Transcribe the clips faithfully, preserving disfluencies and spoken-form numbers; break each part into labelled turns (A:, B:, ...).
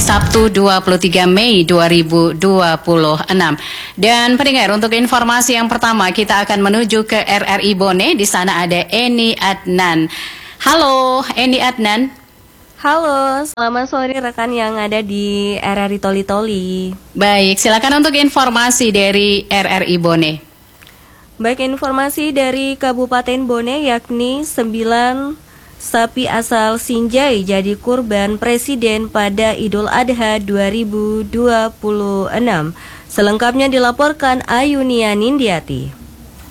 A: Sabtu dua puluh tiga Mei dua ribu dua puluh enam. Dan pendengar, untuk informasi yang pertama kita akan menuju ke R R I Bone. Di sana ada Eni Adnan. Halo Eni Adnan.
B: Halo, selamat sore rekan yang ada di R R I Toli-Toli.
A: Baik, silakan untuk informasi dari R R I Bone.
B: Baik, informasi dari Kabupaten Bone yakni sembilan sapi asal Sinjai jadi kurban Presiden pada Idul Adha dua ribu dua puluh enam. Selengkapnya dilaporkan Ayunia Nindiati.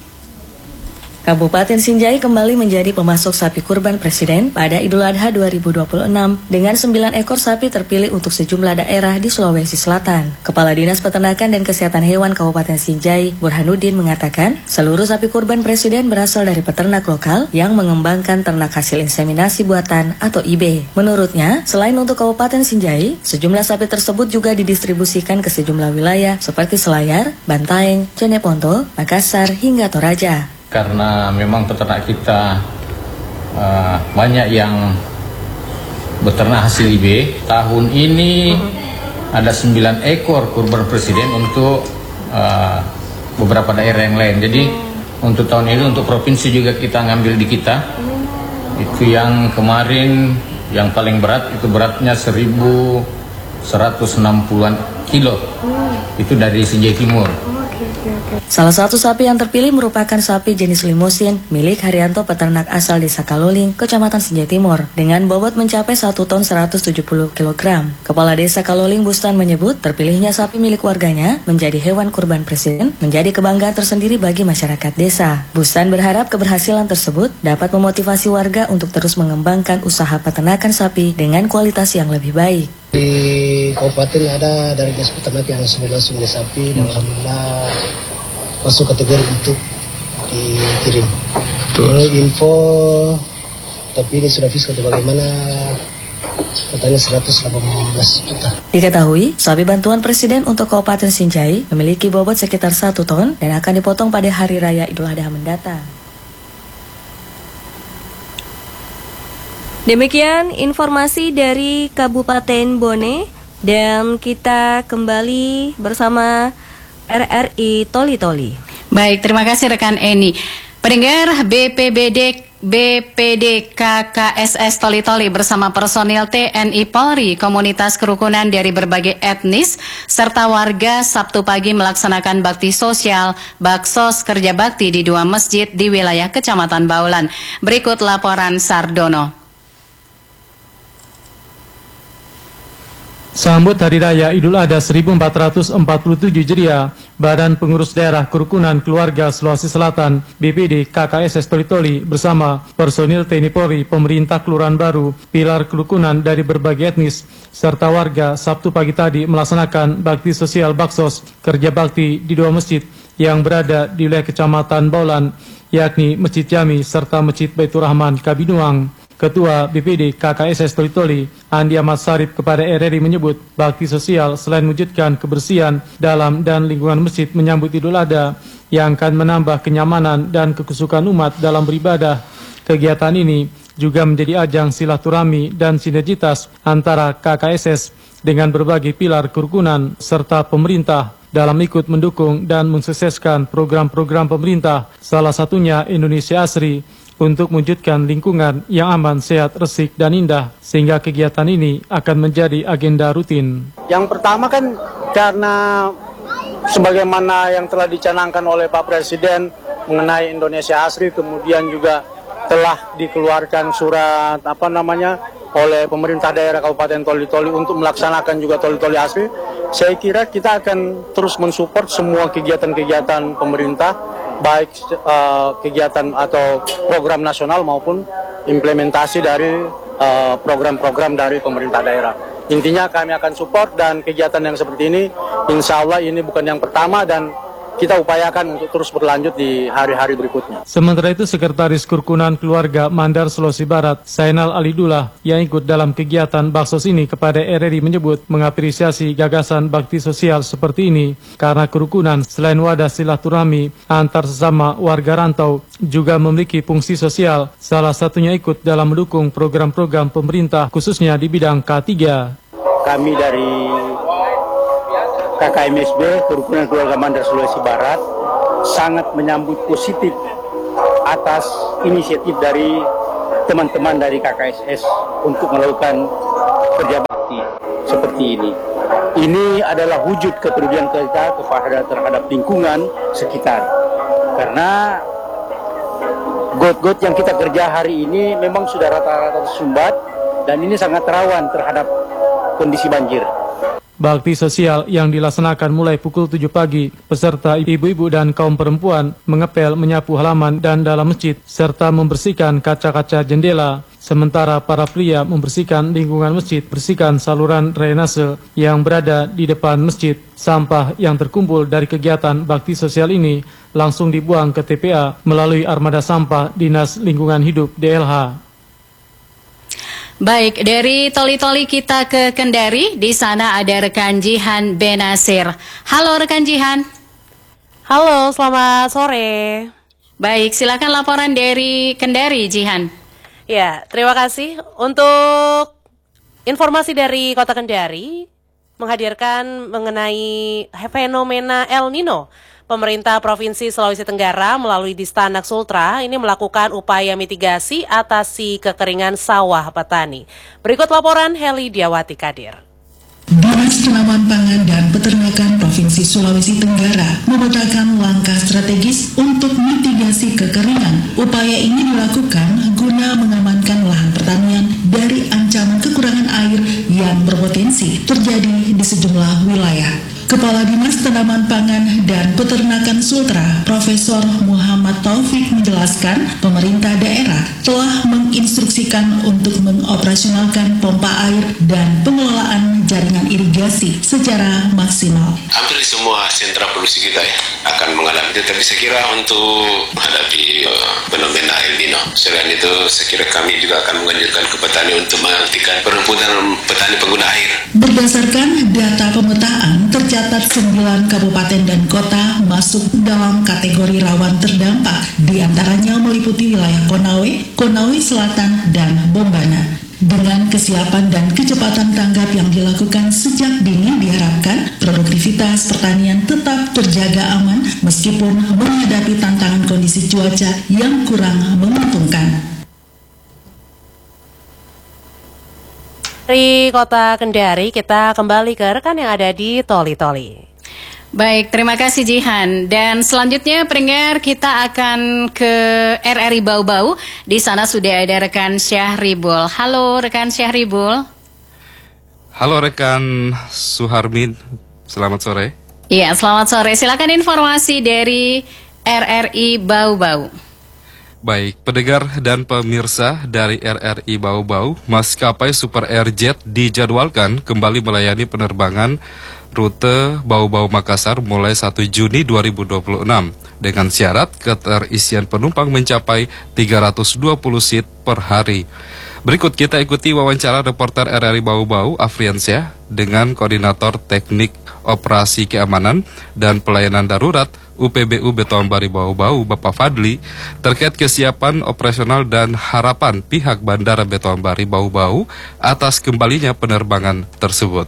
C: Kabupaten Sinjai kembali menjadi pemasok sapi kurban Presiden pada Idul Adha dua ribu dua puluh enam dengan sembilan ekor sapi terpilih untuk sejumlah daerah di Sulawesi Selatan. Kepala Dinas Peternakan dan Kesehatan Hewan Kabupaten Sinjai, Burhanuddin, mengatakan seluruh sapi kurban Presiden berasal dari peternak lokal yang mengembangkan ternak hasil inseminasi buatan atau I B. Menurutnya, selain untuk Kabupaten Sinjai, sejumlah sapi tersebut juga didistribusikan ke sejumlah wilayah seperti Selayar, Bantaeng, Jeneponto, Makassar, hingga Toraja.
D: Karena memang peternak kita uh, banyak yang beternak hasil I B, tahun ini ada sembilan ekor kurban Presiden untuk uh, beberapa daerah yang lain. Jadi untuk tahun ini untuk provinsi juga kita ngambil di kita. Itu yang kemarin yang paling berat, itu beratnya seribu seratus enam puluh kilo. Itu dari Sinjai Timur.
C: Salah satu sapi yang terpilih merupakan sapi jenis limusin milik Haryanto, peternak asal Desa Kaloling, Kecamatan Sinjai Timur, dengan bobot mencapai satu ton seratus tujuh puluh kilogram. Kepala Desa Kaloling Bustan menyebut terpilihnya sapi milik warganya menjadi hewan kurban Presiden menjadi kebanggaan tersendiri bagi masyarakat desa. Bustan berharap keberhasilan tersebut dapat memotivasi warga untuk terus mengembangkan usaha peternakan sapi dengan kualitas yang lebih baik.
E: Di kabupaten ada dari dinas peternak yang sembilan sungai sapi dan alhamdulillah masuk kategori untuk dikirim. Ini info, tapi ini sudah fiskal bagaimana, katanya seratus delapan belas juta.
C: Diketahui, sapi bantuan Presiden untuk Kabupaten Sinjai memiliki bobot sekitar satu ton dan akan dipotong pada Hari Raya Idul Adha mendatang.
B: Demikian informasi dari Kabupaten Bone, dan kita kembali bersama R R I Toli-Toli.
A: Baik, terima kasih rekan Eni. Pendengar, B P B D B P D K K S S Toli-Toli bersama personil T N I Polri, komunitas kerukunan dari berbagai etnis, serta warga Sabtu pagi melaksanakan bakti sosial Baksos Kerja Bakti di dua masjid di wilayah Kecamatan Baulan. Berikut laporan Sardono.
F: Sambut Hari Raya Idul Adha seribu empat ratus empat puluh tujuh Hijriah, Badan Pengurus Daerah Kerukunan Keluarga Sulawesi Selatan B P D K K S S Toli-Toli bersama personil T N I Polri, pemerintah Kelurahan Baru, pilar kerukunan dari berbagai etnis, serta warga Sabtu pagi tadi melaksanakan bakti sosial Baksos Kerja Bakti di dua masjid yang berada di wilayah Kecamatan Baulan, yakni Masjid Jami serta Masjid Baitur Rahman Kabinuang. Ketua B P D K K S S Toli-Toli, Andi Ahmad Sarip, kepada R R I menyebut bakti sosial selain mewujudkan kebersihan dalam dan lingkungan masjid menyambut Idul Adha yang akan menambah kenyamanan dan kekusukan umat dalam beribadah. Kegiatan ini juga menjadi ajang silaturahmi dan sinergitas antara K K S S dengan berbagai pilar kerukunan serta pemerintah dalam ikut mendukung dan mensukseskan program-program pemerintah, salah satunya Indonesia Asri, untuk mewujudkan lingkungan yang aman, sehat, resik, dan indah, sehingga kegiatan ini akan menjadi agenda rutin.
G: Yang pertama kan karena sebagaimana yang telah dicanangkan oleh Pak Presiden mengenai Indonesia Asri, kemudian juga telah dikeluarkan surat apa namanya oleh pemerintah daerah Kabupaten Toli-Toli untuk melaksanakan juga Toli-Toli Asri. Saya kira kita akan terus mensupport semua kegiatan-kegiatan pemerintah, baik uh, kegiatan atau program nasional maupun implementasi dari program-program uh, dari pemerintah daerah. Intinya kami akan support, dan kegiatan yang seperti ini insya Allah ini bukan yang pertama dan kita upayakan untuk terus berlanjut di hari-hari berikutnya.
F: Sementara itu, Sekretaris Kerukunan Keluarga Mandar Sulawesi Barat, Zainal Alidullah, yang ikut dalam kegiatan Baksos ini kepada R R I menyebut mengapresiasi gagasan bakti sosial seperti ini karena kerukunan selain wadah silaturahmi antar sesama warga rantau juga memiliki fungsi sosial, salah satunya ikut dalam mendukung program-program pemerintah khususnya di bidang K tiga.
G: kami dari K K M S B, Kerukunan Keluarga Mandar Sulawesi Barat, sangat menyambut positif atas inisiatif dari teman-teman dari K K S S untuk melakukan kerja bakti seperti ini. Ini adalah wujud kepedulian kita kepada terhadap lingkungan sekitar. Karena got-got yang kita kerja hari ini memang sudah rata-rata tersumbat dan ini sangat rawan terhadap kondisi banjir.
F: Bakti sosial yang dilaksanakan mulai pukul tujuh pagi, peserta ibu-ibu dan kaum perempuan mengepel, menyapu halaman dan dalam masjid, serta membersihkan kaca-kaca jendela. Sementara para pria membersihkan lingkungan masjid, bersihkan saluran drainase yang berada di depan masjid. Sampah yang terkumpul dari kegiatan bakti sosial ini langsung dibuang ke T P A melalui armada sampah Dinas Lingkungan Hidup D L H.
A: Baik, dari Toli-Toli kita ke Kendari, di sana ada rekan Jihan Benasir. Halo rekan Jihan.
H: Halo, selamat sore.
A: Baik, silakan laporan dari Kendari, Jihan.
H: Ya, terima kasih. Untuk informasi dari Kota Kendari, menghadirkan mengenai fenomena El Nino. Pemerintah Provinsi Sulawesi Tenggara melalui Distanak Sultra ini melakukan upaya mitigasi atasi kekeringan sawah petani. Berikut laporan Heli Diawati Kadir.
I: Dinas Tanaman Pangan dan Peternakan Provinsi Sulawesi Tenggara memetakan langkah strategis untuk mitigasi kekeringan. Upaya ini dilakukan guna mengamankan lahan pertanian dari ancaman kekurangan air yang berpotensi terjadi di sejumlah wilayah. Kepala Dinas Tanaman Pangan dan Peternakan Sultra, Profesor Muhammad Taufik menjelaskan, pemerintah daerah telah menginstruksikan untuk mengoperasionalkan pompa air dan pengelolaan jaringan irigasi secara maksimal.
J: Hampir semua sentra produksi kita ya akan mengalami itu, tapi saya kira untuk menghadapi uh, fenomena El Nino, selain itu saya kira kami juga akan menganjurkan ke petani untuk menghentikan perempuan petani pengguna air.
I: Berdasarkan data pemetaan, tercatat sembilan kabupaten dan kota masuk dalam kategori rawan terdampak, di antaranya meliputi wilayah Konawe, Konawe Selatan, dan Bombana. Dengan kesiapan dan kecepatan tanggap yang dilakukan sejak dini, diharapkan produktivitas pertanian tetap terjaga aman meskipun menghadapi tantangan kondisi cuaca yang kurang menguntungkan.
H: Dari Kota Kendari, kita kembali ke rekan yang ada di Toli-Toli.
A: Baik, terima kasih Jihan. Dan selanjutnya pendengar, kita akan ke R R I Bau-Bau. Di sana sudah ada rekan Syahribul. Halo rekan Syahribul.
K: Halo rekan Suharmin, selamat sore.
A: Iya, selamat sore. Silakan informasi dari R R I Bau-Bau.
K: Baik, pendengar dan pemirsa dari R R I Bau-Bau, maskapai Super Airjet dijadwalkan kembali melayani penerbangan rute Bau-Bau Makassar mulai satu Juni dua ribu dua puluh enam dengan syarat keterisian penumpang mencapai tiga ratus dua puluh seat per hari. Berikut kita ikuti wawancara reporter R R I Bau-Bau Afriansyah dengan Koordinator Teknik Operasi Keamanan dan Pelayanan Darurat U P B U Betoambari Bau-Bau, Bapak Fadli, terkait kesiapan operasional dan harapan pihak Bandara Betoambari Bau-Bau atas kembalinya penerbangan tersebut.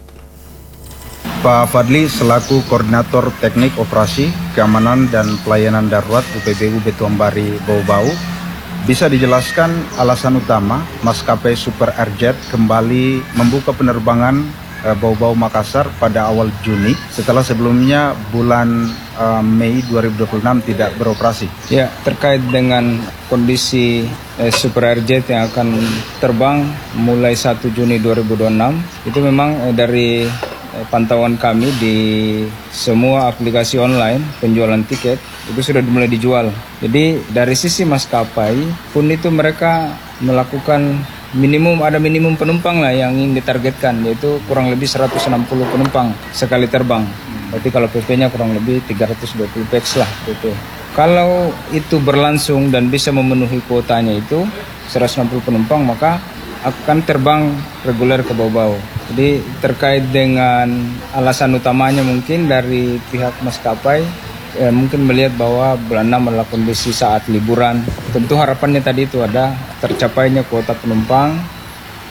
L: Pak Fadli selaku Koordinator Teknik Operasi Keamanan dan Pelayanan Darurat U P B U Betoambari Bau-Bau, bisa dijelaskan alasan utama maskapai Super Airjet kembali membuka penerbangan uh, Bau-Bau Makassar pada awal Juni setelah sebelumnya bulan uh, Mei dua ribu dua puluh enam tidak beroperasi?
M: Ya, terkait dengan kondisi eh, Super Airjet yang akan terbang mulai satu Juni dua ribu dua puluh enam, itu memang eh, dari eh, pantauan kami di semua aplikasi online penjualan tiket itu sudah mulai dijual. Jadi dari sisi maskapai pun itu mereka melakukan minimum, ada minimum penumpang lah yang ingin ditargetkan, yaitu kurang lebih seratus enam puluh penumpang sekali terbang. Berarti kalau P P-nya kurang lebih tiga ratus dua puluh pax lah P P. Kalau itu berlangsung dan bisa memenuhi kuotanya itu seratus enam puluh penumpang, maka akan terbang reguler ke Bau-Bau. Jadi terkait dengan alasan utamanya mungkin dari pihak maskapai, ya, mungkin melihat bahwa bulan enam adalah kondisi saat liburan. Tentu harapannya tadi itu ada tercapainya kuota penumpang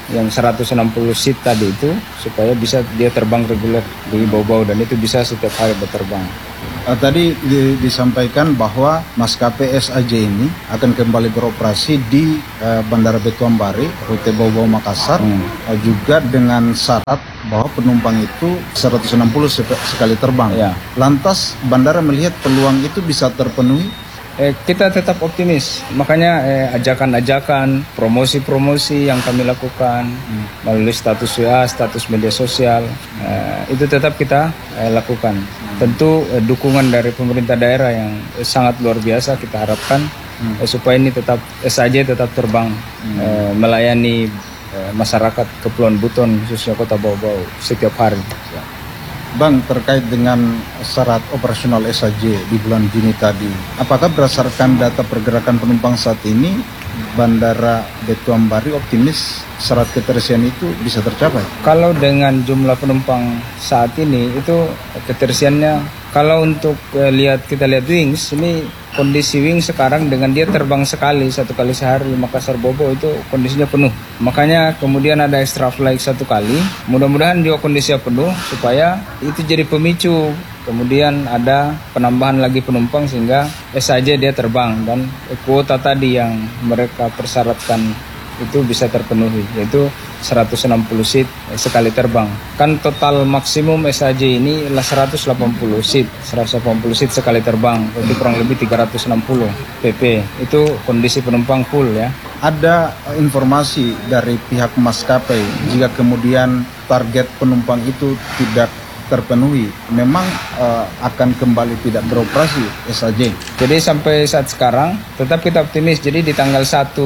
M: yang seratus enam puluh seat tadi itu supaya bisa dia terbang reguler di bau-bau dan itu bisa setiap hari berterbang.
L: Uh, tadi di, disampaikan bahwa maskapai S A J ini akan kembali beroperasi di uh, Bandara Betuambari, rute Bau-Bau Makassar, hmm. uh, juga dengan syarat bahwa penumpang itu seratus enam puluh sekali terbang. Ya. Lantas bandara melihat peluang itu bisa terpenuhi?
M: Eh, kita tetap optimis, makanya eh, ajakan-ajakan, promosi-promosi yang kami lakukan hmm. melalui status W A, status media sosial, eh, itu tetap kita eh, lakukan. Hmm. Tentu eh, dukungan dari pemerintah daerah yang eh, sangat luar biasa kita harapkan hmm. eh, supaya ini tetap S A J tetap terbang hmm. eh, melayani eh, masyarakat Kepulauan Buton khususnya Kota Bau-Bau setiap hari. Ya.
L: Bang, terkait dengan syarat operasional S A J di bulan Juni tadi, apakah berdasarkan data pergerakan penumpang saat ini, Bandara Betuambari optimis syarat keterisian itu bisa tercapai?
M: Kalau dengan jumlah penumpang saat ini, itu keterisiannya, kalau untuk eh, lihat kita lihat Wings, ini kondisi Wings sekarang dengan dia terbang sekali, satu kali sehari Makassar Bau-Bau itu kondisinya penuh. Makanya kemudian ada extra flight satu kali, mudah-mudahan juga kondisinya penuh supaya itu jadi pemicu. Kemudian ada penambahan lagi penumpang sehingga S A J dia terbang dan kuota tadi yang mereka persyaratkan itu bisa terpenuhi, yaitu seratus enam puluh seat sekali terbang. Kan total maksimum S A J ini adalah seratus delapan puluh seat, seratus delapan puluh seat sekali terbang, itu kurang lebih tiga ratus enam puluh P P. Itu kondisi penumpang full ya.
L: Ada informasi dari pihak maskapai jika kemudian target penumpang itu tidak terpenuhi, memang uh, akan kembali tidak beroperasi S A J.
M: Jadi sampai saat sekarang tetap kita optimis. Jadi di tanggal satu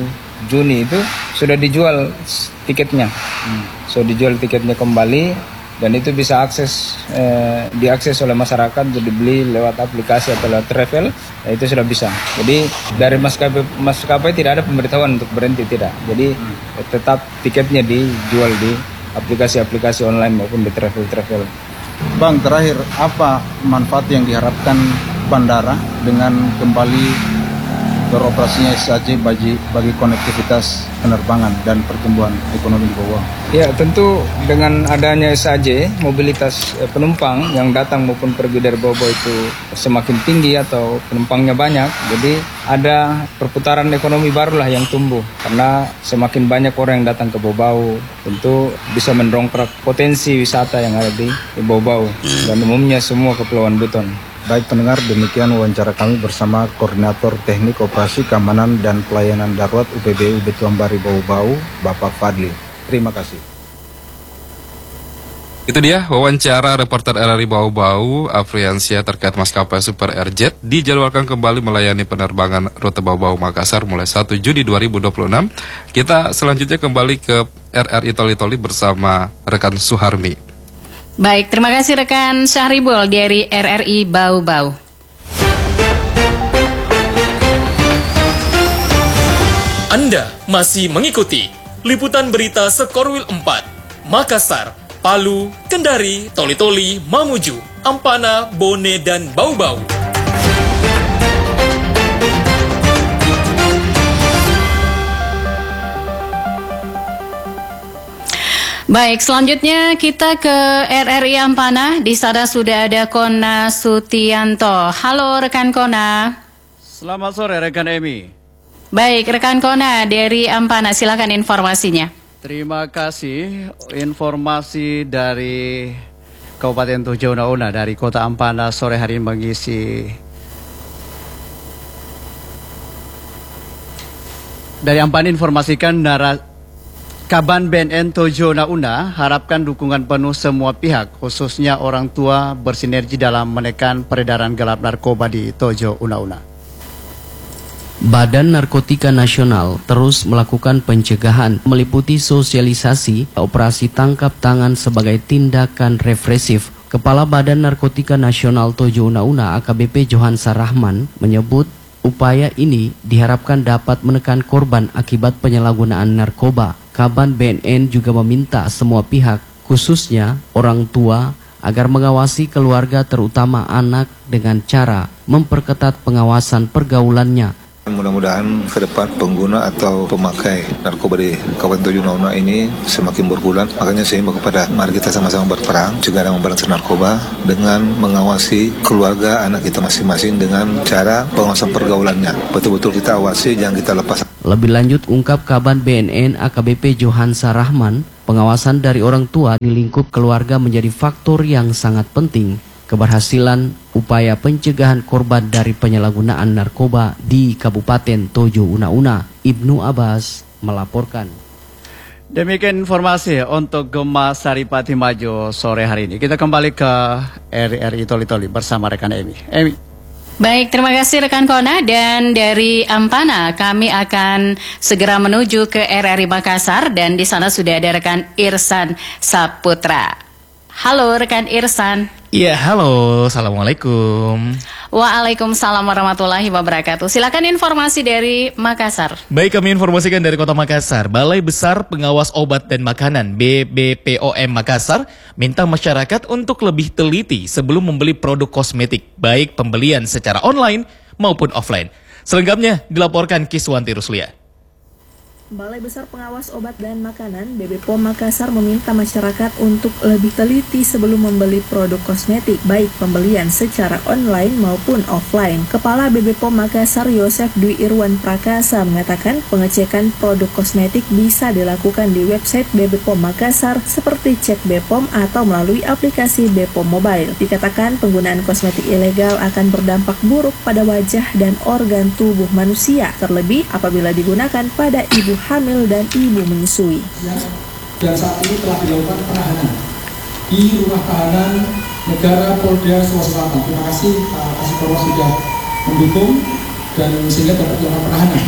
M: Juni itu sudah dijual tiketnya, hmm. sudah dijual tiketnya kembali dan itu bisa akses eh, diakses oleh masyarakat untuk dibeli lewat aplikasi atau lewat travel, ya itu sudah bisa. Jadi dari maskapai maskapai tidak ada pemberitahuan untuk berhenti, tidak. Jadi hmm. eh, tetap tiketnya dijual di aplikasi-aplikasi online maupun di travel-travel.
L: Bang, terakhir apa manfaat yang diharapkan bandara dengan kembali beroperasinya S A J bagi, bagi konektivitas penerbangan dan pertumbuhan ekonomi di bawah?
M: Ya, tentu dengan adanya S A J, mobilitas eh, penumpang yang datang maupun pergi dari Bau-Bau itu semakin tinggi atau penumpangnya banyak. Jadi ada perputaran ekonomi barulah yang tumbuh karena semakin banyak orang yang datang ke Bau-Bau, tentu bisa mendongkrak potensi wisata yang ada di, di Bau-Bau dan umumnya semua Kepulauan Buton.
L: Baik pendengar, demikian wawancara kami bersama Koordinator Teknik Operasi Keamanan dan Pelayanan Darurat U P B U Betuambari Bau-Bau, Bapak Fadli. Terima kasih.
K: Itu dia wawancara reporter R R I Bau-Bau, Afriansyah terkait maskapai Super Airjet dijadwalkan kembali melayani penerbangan rute Bau-Bau Makassar mulai satu Juni dua ribu dua puluh enam. Kita selanjutnya kembali ke R R I Toli-Toli bersama rekan Suharmi.
A: Baik, terima kasih rekan Syahribul dari R R I Bau-Bau.
N: Anda masih mengikuti liputan berita Sekorwil empat, Makassar, Palu, Kendari, Toli-Toli, Mamuju, Ampana, Bone, dan Bau-Bau.
A: Baik, selanjutnya kita ke R R I Ampana. Di sana sudah ada Kona Sutianto. Halo rekan Kona.
O: Selamat sore rekan Emi.
A: Baik, rekan Kona dari Ampana, silakan informasinya.
O: Terima kasih. Informasi dari Kabupaten Tojo Una-Una dari Kota Ampana sore hari ini mengisi. Dari Ampana informasikan narasi Kaban B N N Tojo Una-Una harapkan dukungan penuh semua pihak, khususnya orang tua, bersinergi dalam menekan peredaran gelap narkoba di Tojo Una-Una.
P: Badan Narkotika Nasional terus melakukan pencegahan meliputi sosialisasi operasi tangkap tangan sebagai tindakan represif. Kepala Badan Narkotika Nasional Tojo Una-Una A K B P Johansa Rahman menyebut upaya ini diharapkan dapat menekan korban akibat penyalahgunaan narkoba. Kaban B N N juga meminta semua pihak, khususnya orang tua, agar mengawasi keluarga terutama anak dengan cara memperketat pengawasan pergaulannya
Q: Mudah-mudahan ke depan pengguna atau pemakai narkoba di Kabupaten Tojo Una Una ini semakin berkurang. Makanya saya himbau kepada mari kita sama-sama berperang cegah dan memberantas narkoba dengan mengawasi keluarga anak kita masing-masing dengan cara pengawasan pergaulannya. Betul-betul kita awasi, jangan kita lepas.
P: Lebih lanjut, ungkap Kaban B N N A K B P Johansa Rahman, pengawasan dari orang tua di lingkup keluarga menjadi faktor yang sangat penting keberhasilan upaya pencegahan korban dari penyalahgunaan narkoba di Kabupaten Tojo Una Una. Ibnu Abbas melaporkan.
O: Demikian informasi untuk Gema Saripati Maju sore hari ini. Kita kembali ke R R I Toli Toli bersama rekan Emi. Emi.
A: Baik, terima kasih rekan Kona, dan dari Ampana kami akan segera menuju ke R R I Makassar dan di sana sudah ada rekan Irsan Saputra. Halo rekan Irsan.
R: Iya, halo, assalamualaikum.
A: Waalaikumsalam warahmatullahi wabarakatuh. Silakan informasi dari Makassar.
R: Baik, kami informasikan dari Kota Makassar. Balai Besar Pengawas Obat dan Makanan B B P O M Makassar minta masyarakat untuk lebih teliti sebelum membeli produk kosmetik, baik pembelian secara online maupun offline. Selengkapnya dilaporkan Kiswanti Ruslia.
C: Balai Besar Pengawas Obat dan Makanan B B P O M Makassar meminta masyarakat untuk lebih teliti sebelum membeli produk kosmetik, baik pembelian secara online maupun offline. Kepala B B P O M Makassar Yosef Dwi Irwan Prakasa mengatakan pengecekan produk kosmetik bisa dilakukan di website B B P O M Makassar seperti cek B P O M atau melalui aplikasi B P O M Mobile. Dikatakan penggunaan kosmetik ilegal akan berdampak buruk pada wajah dan organ tubuh manusia, terlebih apabila digunakan pada ibu hamil dan ibu menyusui.
S: Dan saat ini telah dilakukan penahanan di rumah tahanan negara Polda Sulawesi Selatan. Terima kasih Pak Kasipolres sudah mendukung dan sehingga dapat dilakukan penahanan.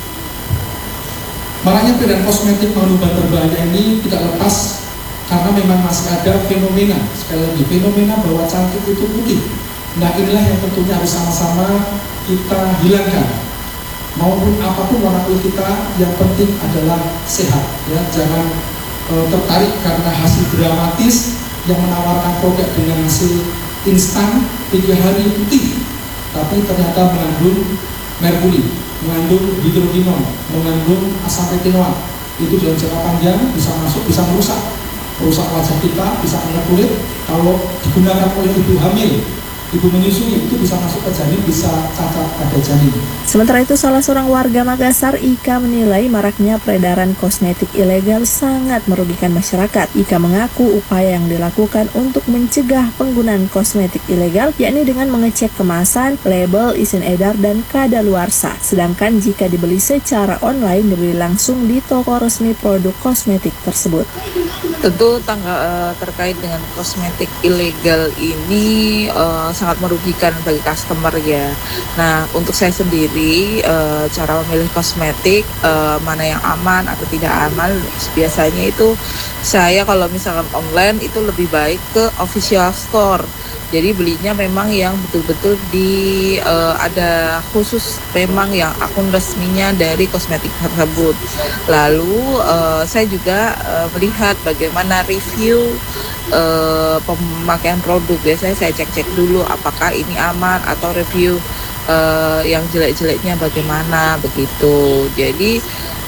S: Maraknya peredaran kosmetik mengandung bahan berbahaya ini tidak lepas karena memang masih ada fenomena, sekali lagi fenomena bahwa cantik itu putih. Nah inilah yang tentunya harus sama-sama kita hilangkan. Maupun apapun warna kulit kita, yang penting adalah sehat. Ya, jangan e, tertarik karena hasil dramatis yang menawarkan produk dengan hasil instan tiga hari putih, tapi ternyata mengandung merkuri, mengandung hidrogenol, mengandung asam retinoat. Itu dalam jangka panjang bisa masuk, bisa merusak, merusak wajah kita, bisa merusak kulit. Kalau digunakan oleh ibu hamil, ibu menyusui, itu bisa masuk ke janin, bisa cacat pada janin.
C: Sementara itu, salah seorang warga Makassar, Ika, menilai maraknya peredaran kosmetik ilegal sangat merugikan masyarakat. Ika mengaku upaya yang dilakukan untuk mencegah penggunaan kosmetik ilegal, yakni dengan mengecek kemasan, label, izin edar, dan kadaluarsa. Sedangkan jika dibeli secara online, dibeli langsung di toko resmi produk kosmetik tersebut.
T: Tentu tangga, uh, terkait dengan kosmetik ilegal ini uh, sangat merugikan bagi customer ya. Nah, untuk saya sendiri uh, cara memilih kosmetik uh, mana yang aman atau tidak aman, biasanya itu saya kalau misalkan online itu lebih baik ke official store. Jadi belinya memang yang betul-betul di uh, ada khusus memang yang akun resminya dari kosmetik tersebut. Lalu uh, saya juga uh, melihat bagaimana review uh, pemakaian produk. Biasanya saya cek-cek dulu apakah ini aman atau review uh, yang jelek-jeleknya bagaimana begitu. Jadi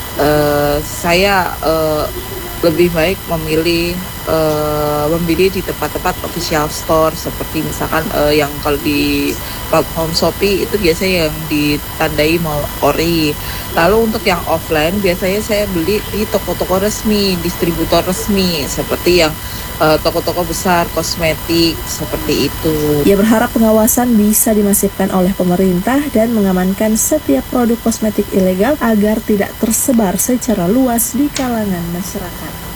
T: uh, saya uh, lebih baik memilih Uh, membeli di tempat-tempat official store seperti misalkan uh, yang kalau di platform Shopee itu biasanya yang ditandai mau ori. Lalu untuk yang offline biasanya saya beli di toko-toko resmi, distributor resmi seperti yang uh, toko-toko besar kosmetik seperti itu.
C: Ia berharap pengawasan bisa dimasifkan oleh pemerintah dan mengamankan setiap produk kosmetik ilegal agar tidak tersebar secara luas di kalangan masyarakat.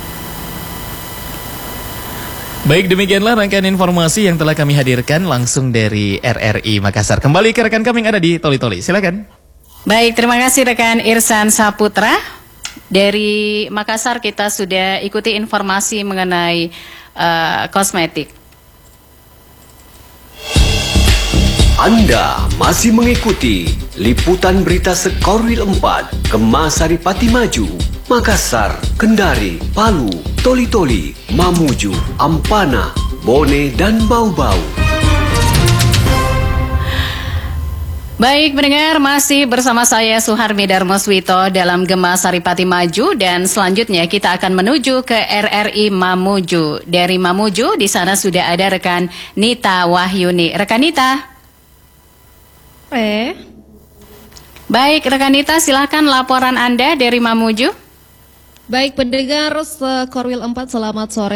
R: Baik, demikianlah rangkaian informasi yang telah kami hadirkan langsung dari R R I Makassar. Kembali ke rekan kami yang ada di Toli Toli, silakan.
A: Baik, terima kasih rekan Irsan Saputra. Dari Makassar kita sudah ikuti informasi mengenai uh, kosmetik.
U: Anda masih mengikuti liputan berita Sekorwil empat, Gema Saripati Maju, Makassar, Kendari, Palu, Toli Toli, Mamuju, Ampana, Bone, dan Bau Bau.
A: Baik pendengar, masih bersama saya Suharmi Darmoswito dalam Gema Saripati Maju, dan selanjutnya kita akan menuju ke R R I Mamuju. Dari Mamuju di sana sudah ada rekan Nita Wahyuni. Rekan Nita.
D: Eh.
A: Baik rekan Nita, silakan laporan Anda dari Mamuju.
D: Baik pendengar Sekorwil empat, selamat sore.